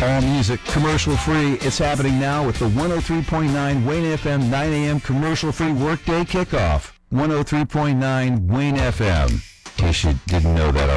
All music commercial-free. It's happening now with the 103.9 Wayne FM 9 a.m. commercial-free workday kickoff. 103.9 Wayne FM. In case you didn't know that